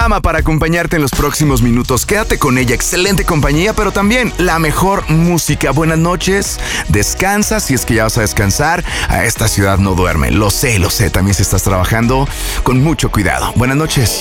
Ama para acompañarte en los próximos minutos. Quédate con ella, excelente compañía, pero también la mejor música. Buenas noches, descansa si es que ya vas a descansar. A esta ciudad no duerme, lo sé, también si estás trabajando con mucho cuidado. Buenas noches.